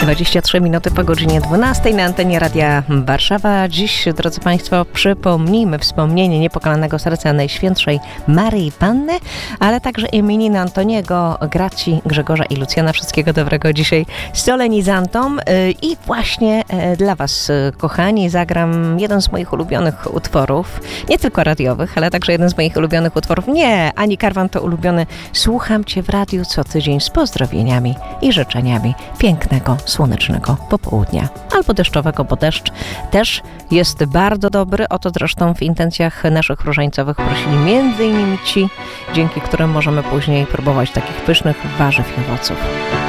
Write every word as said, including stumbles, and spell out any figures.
dwadzieścia trzy minuty po godzinie dwunastej na antenie Radia Warszawa. Dziś, drodzy Państwo, przypomnijmy wspomnienie Niepokalanego Serca Najświętszej Maryi Panny, ale także imieniny Antoniego, Graci, Grzegorza i Lucjana. Wszystkiego dobrego dzisiaj solenizantom. I właśnie dla Was, kochani, zagram jeden z moich ulubionych utworów, nie tylko radiowych, ale także jeden z moich ulubionych utworów. Nie, Ani Karwan to ulubiony Słucham Cię w radiu co tydzień z pozdrowieniami i życzeniami pięknego, słonecznego popołudnia. Albo deszczowego, bo deszcz też jest bardzo dobry. O to zresztą w intencjach naszych różańcowych prosili między innymi ci, dzięki którym możemy później próbować takich pysznych warzyw i owoców.